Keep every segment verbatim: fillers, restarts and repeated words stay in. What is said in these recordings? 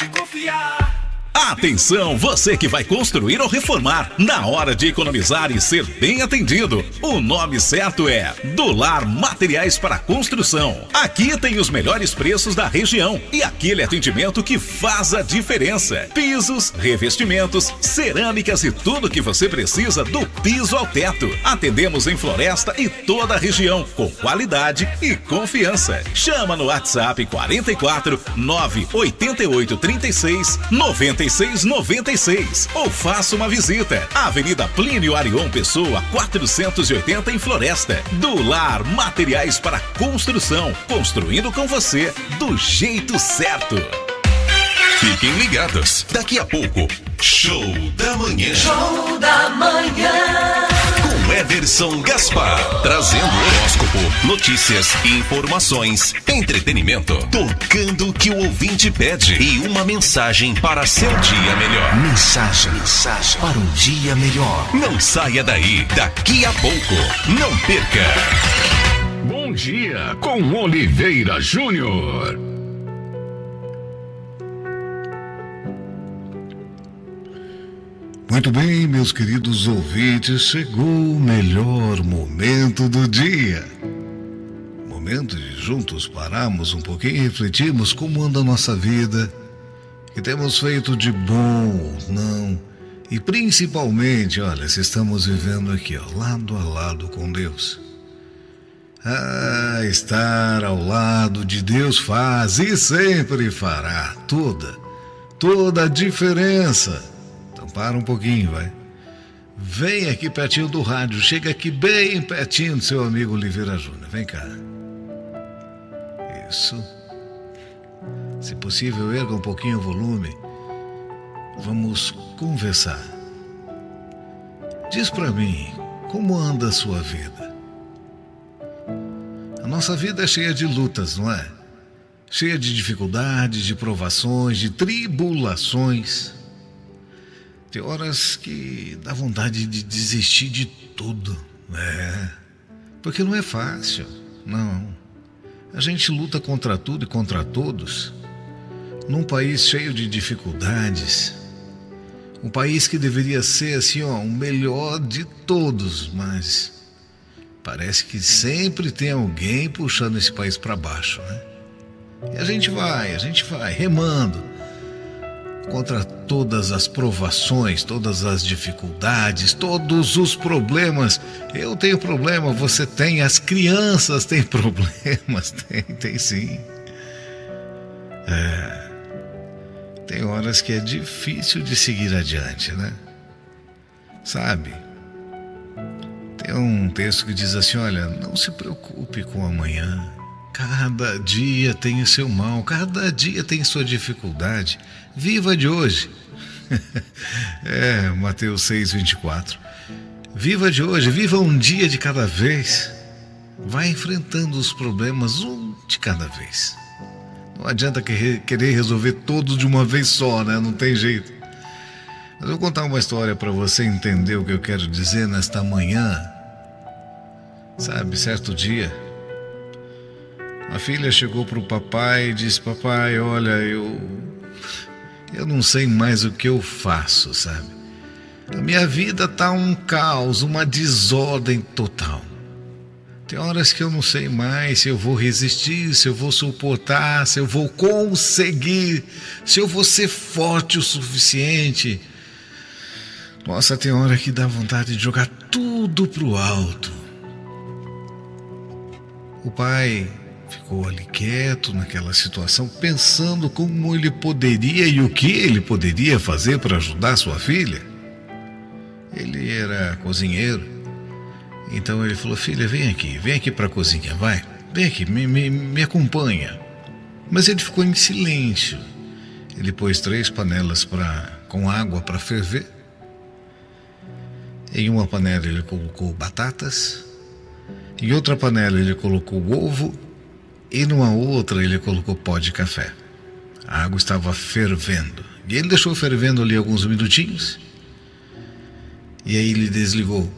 pode confiar. Atenção, você que vai construir ou reformar. Na hora de economizar e ser bem atendido, o nome certo é Do Lar Materiais para Construção. Aqui tem os melhores preços da região e aquele atendimento que faz a diferença. Pisos, revestimentos, cerâmicas e tudo que você precisa do piso ao teto. Atendemos em Floresta e toda a região com qualidade e confiança. Chama no WhatsApp quarenta e quatro, nove oito oito, trinta e seis, noventa e seis noventa e seis ou faça uma visita. Avenida Plínio Arion Pessoa, quatrocentos e oitenta em Floresta. Do Lar Materiais para Construção, construindo com você do jeito certo. Fiquem ligados, daqui a pouco, Show da Manhã. Show da Manhã. Com Ederson Gaspar, trazendo horóscopo, notícias, informações, entretenimento, tocando o que o ouvinte pede e uma mensagem para seu dia melhor. Mensagem, mensagem para um dia melhor. Não saia daí, daqui a pouco, não perca. Bom dia com Oliveira Júnior. Muito bem, meus queridos ouvintes, chegou o melhor momento do dia. Momento de juntos pararmos um pouquinho e refletirmos como anda a nossa vida, o que temos feito de bom ou não, e principalmente, olha, se estamos vivendo aqui, ó, lado a lado com Deus. Ah, estar ao lado de Deus faz e sempre fará toda, toda a diferença. Para um pouquinho, vai. Vem aqui pertinho do rádio. Chega aqui bem pertinho do seu amigo Oliveira Júnior. Vem cá. Isso. Se possível, erga um pouquinho o volume. Vamos conversar. Diz pra mim, como anda a sua vida? A nossa vida é cheia de lutas, não é? Cheia de dificuldades, de provações, de tribulações. Tem horas que dá vontade de desistir de tudo, né? Porque não é fácil, não. A gente luta contra tudo e contra todos, num país cheio de dificuldades, um país que deveria ser assim, ó, o melhor de todos, mas parece que sempre tem alguém puxando esse país para baixo, né? E a gente vai, a gente vai remando contra todas as provações, todas as dificuldades, todos os problemas. Eu tenho problema, você tem, as crianças têm problemas, tem, tem sim. É, tem horas que é difícil de seguir adiante, né? Sabe? Tem um texto que diz assim, olha, não se preocupe com amanhã. Cada dia tem o seu mal, cada dia tem sua dificuldade. Viva de hoje. É, Mateus seis, vinte e quatro. Viva de hoje, viva um dia de cada vez. Vai enfrentando os problemas um de cada vez. Não adianta querer resolver todos de uma vez só, né? Não tem jeito. Mas eu vou contar uma história para você entender o que eu quero dizer nesta manhã. Sabe, certo dia, a filha chegou para o papai e disse, papai, olha, eu, eu não sei mais o que eu faço, sabe? A minha vida tá um caos, uma desordem total. Tem horas que eu não sei mais se eu vou resistir, se eu vou suportar, se eu vou conseguir, se eu vou ser forte o suficiente. Nossa, tem hora que dá vontade de jogar tudo pro alto. O pai ficou ali quieto naquela situação, pensando como ele poderia e o que ele poderia fazer para ajudar sua filha. Ele era cozinheiro, então ele falou, filha, vem aqui, vem aqui para a cozinha, vai, vem aqui, me, me, me acompanha. Mas ele ficou em silêncio. Ele pôs três panelas pra, com água para ferver. Em uma panela ele colocou batatas, em outra panela ele colocou ovo, e numa outra ele colocou pó de café. A água estava fervendo. E ele deixou fervendo ali alguns minutinhos. E aí ele desligou.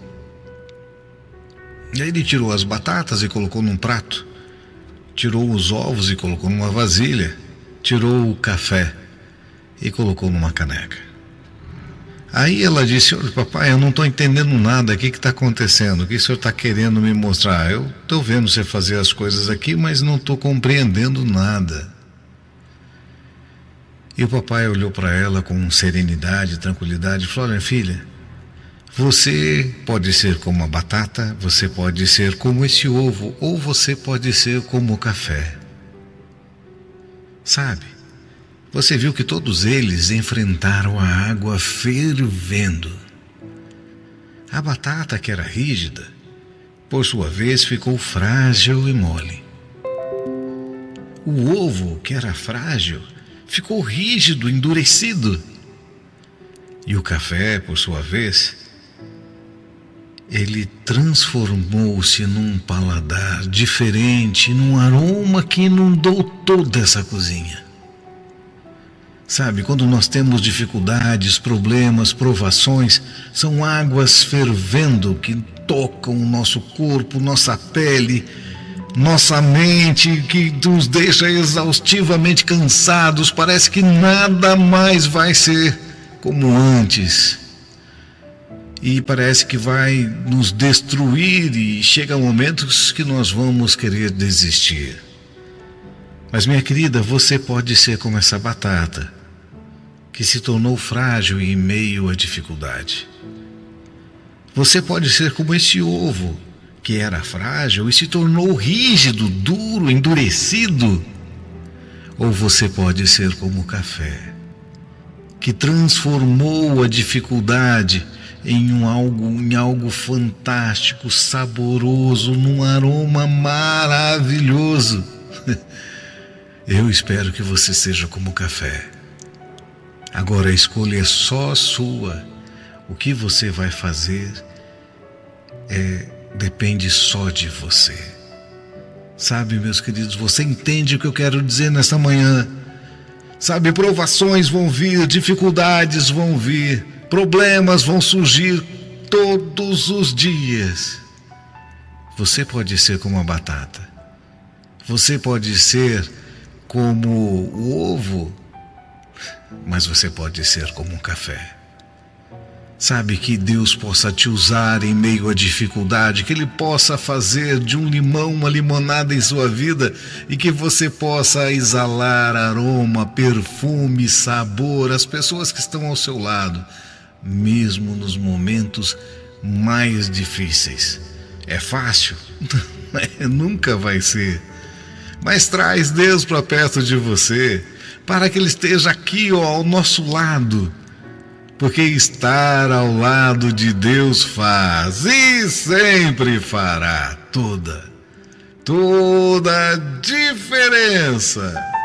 E aí ele tirou as batatas e colocou num prato. Tirou os ovos e colocou numa vasilha. Tirou o café e colocou numa caneca. Aí ela disse: olha, papai, eu não estou entendendo nada, o que está acontecendo? O que o senhor está querendo me mostrar? Eu estou vendo você fazer as coisas aqui, mas não estou compreendendo nada. E o papai olhou para ela com serenidade, tranquilidade e falou: olha, filha, você pode ser como a batata, você pode ser como esse ovo, ou você pode ser como o café. Sabe, você viu que todos eles enfrentaram a água fervendo. A batata, que era rígida, por sua vez ficou frágil e mole. O ovo, que era frágil, ficou rígido, endurecido. E o café, por sua vez, ele transformou-se num paladar diferente, num aroma que inundou toda essa cozinha. Sabe, quando nós temos dificuldades, problemas, provações, são águas fervendo que tocam o nosso corpo, nossa pele, nossa mente, que nos deixa exaustivamente cansados. Parece que nada mais vai ser como antes. E parece que vai nos destruir e chega momentos que nós vamos querer desistir. Mas, minha querida, você pode ser como essa batata, que se tornou frágil em meio à dificuldade. Você pode ser como esse ovo, que era frágil e se tornou rígido, duro, endurecido. Ou você pode ser como o café, que transformou a dificuldade em um algo, em algo fantástico, saboroso, num aroma maravilhoso. Eu espero que você seja como o café. Agora a escolha é só sua. O que você vai fazer é, depende só de você. Sabe, meus queridos, você entende o que eu quero dizer nesta manhã? Sabe, provações vão vir, dificuldades vão vir, problemas vão surgir todos os dias. Você pode ser como a batata. Você pode ser como o ovo, mas você pode ser como um café. Sabe, que Deus possa te usar em meio à dificuldade, que Ele possa fazer de um limão uma limonada em sua vida e que você possa exalar aroma, perfume, sabor às pessoas que estão ao seu lado, mesmo nos momentos mais difíceis. É fácil? Nunca vai ser. Mas traz Deus para perto de você, para que Ele esteja aqui, ó, ao nosso lado. Porque estar ao lado de Deus faz e sempre fará toda, toda a diferença.